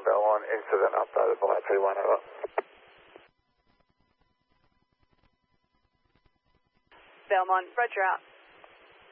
Belmont, incident updated by P1 over. Belmont, roger out.